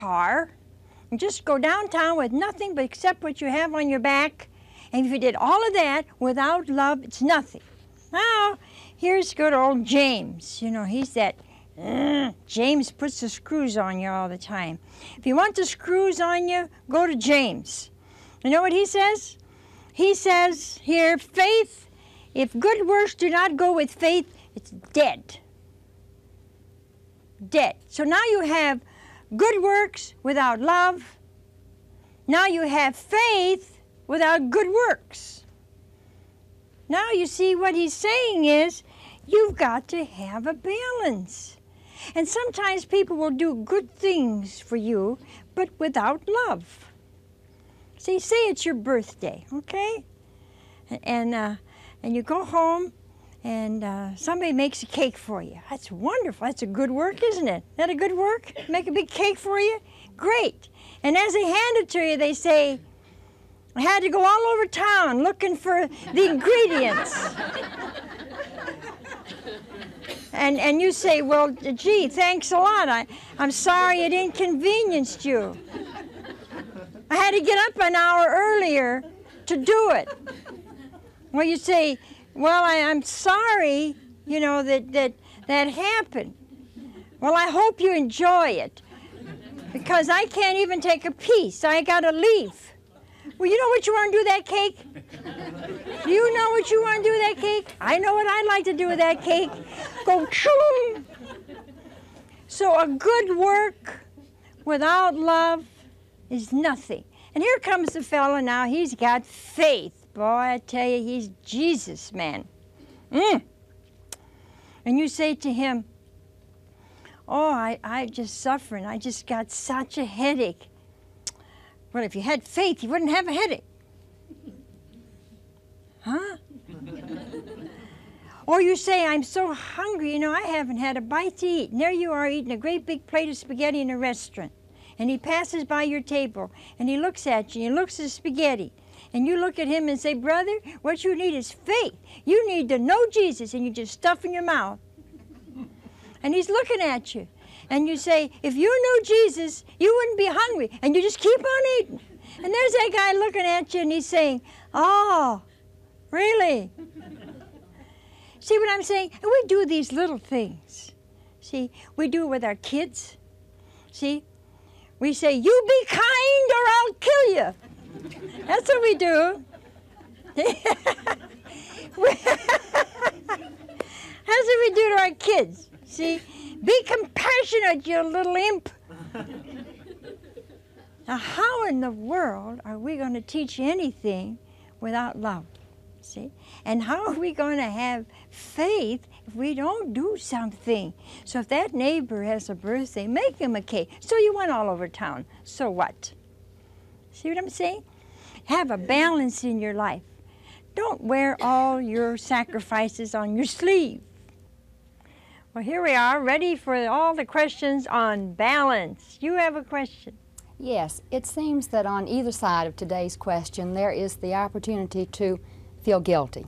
car and just go downtown with nothing but except what you have on your back. And if you did all of that without love, it's nothing. Now, here's good old James. You know, he's that, James puts the screws on you all the time. If you want the screws on you, go to James. You know what he says? He says here, faith, if good works do not go with faith, it's dead. Dead. So now you have good works without love. Now you have faith without good works. Now you see what he's saying is you've got to have a balance. And sometimes people will do good things for you, but without love. See, say it's your birthday, okay? And you go home and somebody makes a cake for you. That's wonderful. That's a good work, isn't it? Isn't that a good work? Make a big cake for you? Great. And as they hand it to you, they say, I had to go all over town looking for the ingredients. And you say, well, gee, thanks a lot. I'm sorry it inconvenienced you. I had to get up an hour earlier to do it. Well, you say, well, I'm sorry, you know, that happened. Well, I hope you enjoy it, because I can't even take a piece. I got to leave. Well, you know what you want to do with that cake? Do you know what you want to do with that cake? I know what I'd like to do with that cake. Go choom. So a good work without love is nothing. And here comes the fellow now. He's got faith. Boy, I tell you, he's Jesus, man. And you say to him, oh, I just suffering. I just got such a headache. Well, if you had faith, you wouldn't have a headache. Huh? Or you say, I'm so hungry, you know, I haven't had a bite to eat. And there you are eating a great big plate of spaghetti in a restaurant. And he passes by your table, and he looks at you, and he looks at the spaghetti. And you look at him and say, brother, what you need is faith. You need to know Jesus, and you just stuff in your mouth. And he's looking at you. And you say, if you knew Jesus, you wouldn't be hungry. And you just keep on eating. And there's that guy looking at you, and he's saying, oh, really? See what I'm saying? And we do these little things. See, we do it with our kids. See, we say, you be kind or I'll kill you. That's what we do. That's what we do to our kids. See, be compassionate, you little imp. Now, how in the world are we going to teach anything without love? See? And how are we going to have faith if we don't do something? So if that neighbor has a birthday, make him a cake. So you went all over town. So what? See what I'm saying? Have a balance in your life. Don't wear all your sacrifices on your sleeve. Well, here we are, ready for all the questions on balance. You have a question. Yes, it seems that on either side of today's question, there is the opportunity to feel guilty.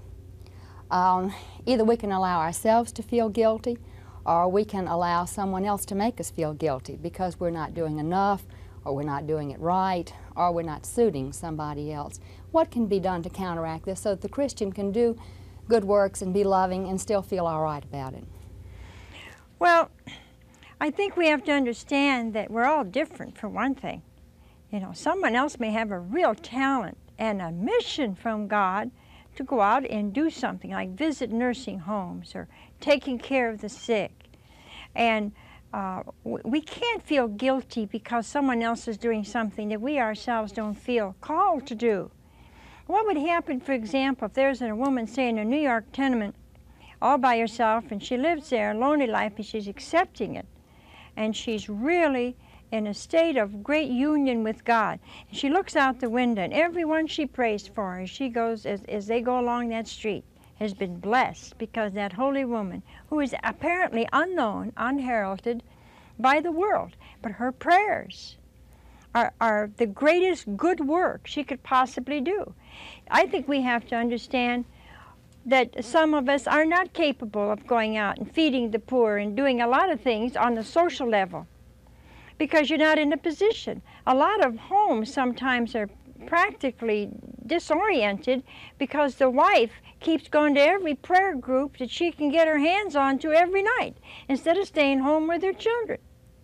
Either we can allow ourselves to feel guilty, or we can allow someone else to make us feel guilty because we're not doing enough, or we're not doing it right, or we're not suiting somebody else. What can be done to counteract this so that the Christian can do good works and be loving and still feel all right about it? Well, I think we have to understand that we're all different, for one thing. You know, someone else may have a real talent and a mission from God to go out and do something like visit nursing homes or taking care of the sick. And we can't feel guilty because someone else is doing something that we ourselves don't feel called to do. What would happen, for example, if there's a woman, say, in a New York tenement all by herself, and she lives there, a lonely life, and she's accepting it, and she's really in a state of great union with God. And she looks out the window, and everyone she prays for as she goes, as they go along that street, has been blessed because that holy woman, who is apparently unknown, unheralded by the world, but her prayers are the greatest good work she could possibly do. I think we have to understand that some of us are not capable of going out and feeding the poor and doing a lot of things on the social level, because you're not in a position. A lot of homes sometimes are practically disoriented because the wife keeps going to every prayer group that she can get her hands on to every night instead of staying home with her children.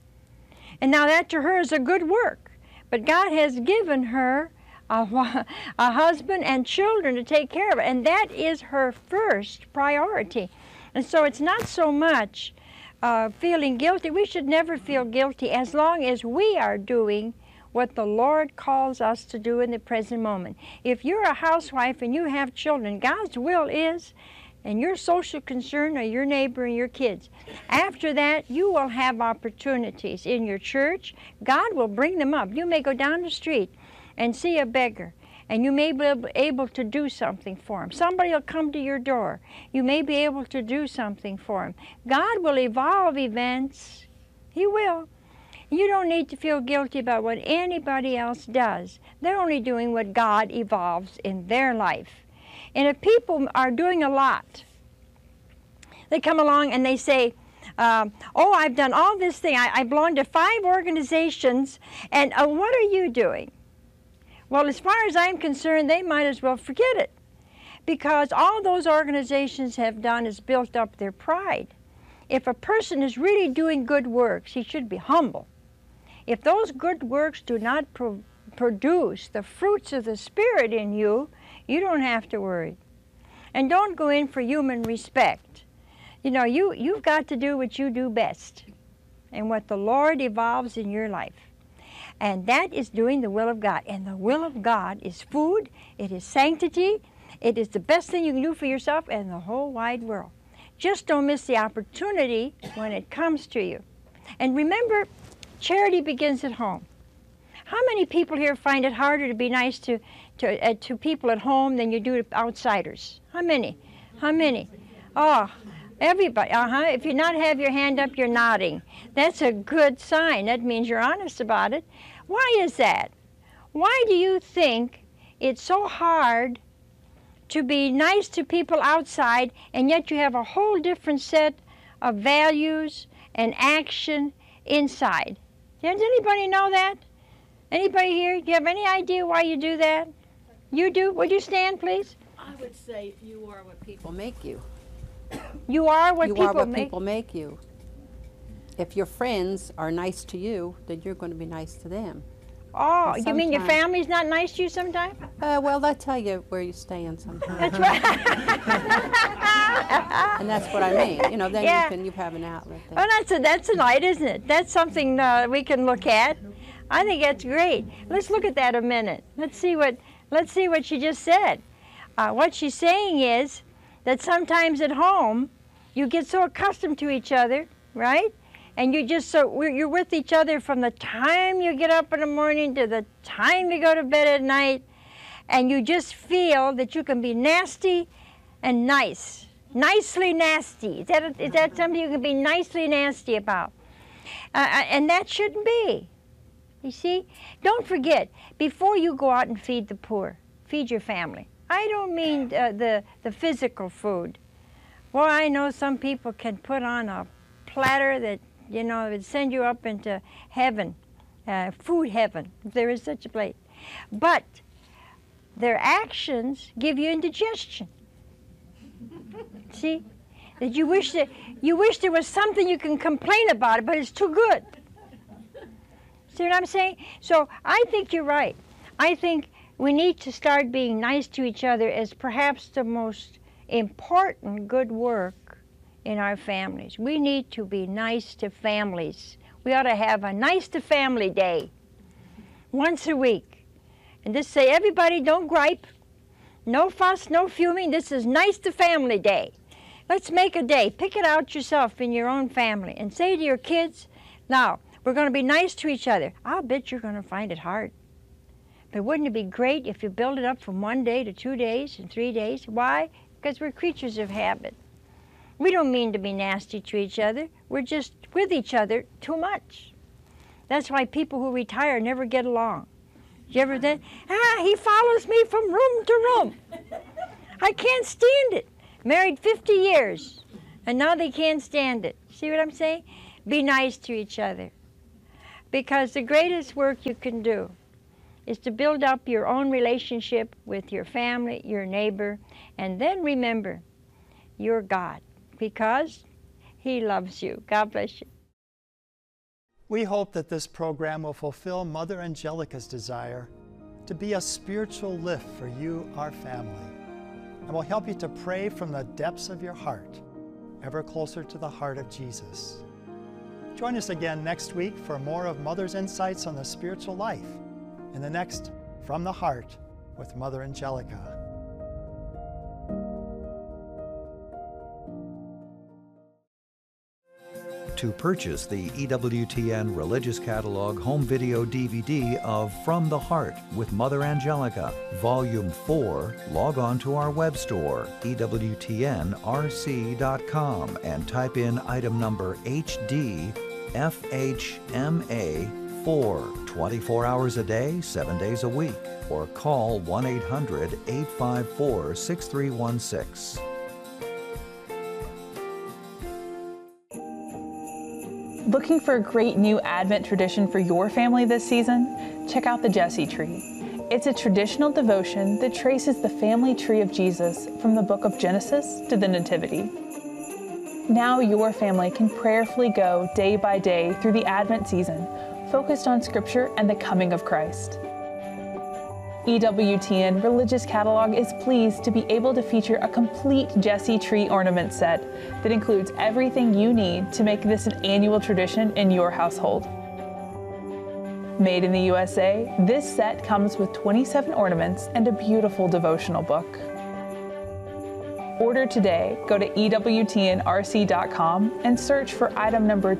And now that to her is a good work, but God has given her a husband and children to take care of it, and that is her first priority. And so it's not so much feeling guilty. We should never feel guilty as long as we are doing what the Lord calls us to do in the present moment. If you're a housewife and you have children, God's will is, and your social concern are your neighbor and your kids. After that, you will have opportunities in your church. God will bring them up. You may go down the street and see a beggar, and you may be able to do something for him. Somebody will come to your door. You may be able to do something for him. God will evolve events. He will. You don't need to feel guilty about what anybody else does. They're only doing what God evolves in their life. And if people are doing a lot, they come along and they say, oh, I've done all this thing. I belong to 5 organizations, and what are you doing? Well, as far as I'm concerned, they might as well forget it, because all those organizations have done is built up their pride. If a person is really doing good works, he should be humble. If those good works do not produce the fruits of the Spirit in you, you don't have to worry. And don't go in for human respect. You know, you've got to do what you do best and what the Lord evolves in your life. And that is doing the will of God. And the will of God is food, it is sanctity, it is the best thing you can do for yourself and the whole wide world. Just don't miss the opportunity when it comes to you. And remember, charity begins at home. How many people here find it harder to be nice to people at home than you do to outsiders? How many? How many? Oh, everybody. If you not have your hand up, you're nodding. That's a good sign. That means you're honest about it. Why is that? Why do you think it's so hard to be nice to people outside, and yet you have a whole different set of values and action inside? Does anybody know that? Anybody here? Do you have any idea why you do that? You do? Would you stand, please? I would say you are what people make you. You are what people make you. If your friends are nice to you, then you're going to be nice to them. Oh, you mean your family's not nice to you sometimes? Well, they'll tell you where you stand sometimes. That's right. And that's what I mean. You know, then you have an outlet there. Oh, that's a light, isn't it? That's something we can look at. I think that's great. Let's look at that a minute. Let's see what she just said. What she's saying is that sometimes at home you get so accustomed to each other, right? And you're with each other from the time you get up in the morning to the time you go to bed at night, and you just feel that you can be nasty and nice. Nicely nasty. Is that something you can be nicely nasty about? And that shouldn't be. You see? Don't forget, before you go out and feed the poor, feed your family. I don't mean the physical food. Well, I know some people can put on a platter that, you know, would send you up into heaven, food heaven, if there is such a place. But their actions give you indigestion. See? That you wish there was something you can complain about it, but it's too good. See what I'm saying? So I think you're right. I think we need to start being nice to each other as perhaps the most important good work in our families. We need to be nice to families. We ought to have a nice to family day once a week. And just say, everybody don't gripe. No fuss, no fuming. This is nice to family day. Let's make a day. Pick it out yourself in your own family and say to your kids, now, we're going to be nice to each other. I'll bet you're going to find it hard. But wouldn't it be great if you build it up from 1 day to 2 days and 3 days? Why? Because we're creatures of habit. We don't mean to be nasty to each other. We're just with each other too much. That's why people who retire never get along. You ever think, he follows me from room to room. I can't stand it. Married 50 years, and now they can't stand it. See what I'm saying? Be nice to each other. Because the greatest work you can do is to build up your own relationship with your family, your neighbor, and then remember your God, because He loves you. God bless you. We hope that this program will fulfill Mother Angelica's desire to be a spiritual lift for you, our family, and will help you to pray from the depths of your heart, ever closer to the heart of Jesus. Join us again next week for more of Mother's insights on the spiritual life in the next From the Heart with Mother Angelica. To purchase the EWTN Religious Catalog home video DVD of From the Heart with Mother Angelica, Volume 4, log on to our web store, EWTNRC.com, and type in item number HD FHMA 4, 24 hours a day, 7 days a week, or call 1-800-854-6316. Looking for a great new Advent tradition for your family this season? Check out the Jesse Tree. It's a traditional devotion that traces the family tree of Jesus from the book of Genesis to the Nativity. Now your family can prayerfully go day by day through the Advent season, focused on Scripture and the coming of Christ. EWTN Religious Catalog is pleased to be able to feature a complete Jesse Tree ornament set that includes everything you need to make this an annual tradition in your household. Made in the USA, this set comes with 27 ornaments and a beautiful devotional book. Order today. Go to EWTNRC.com and search for item number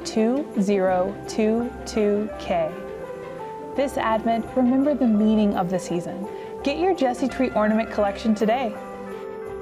2022K. This Advent, remember the meaning of the season. Get your Jesse Tree ornament collection today.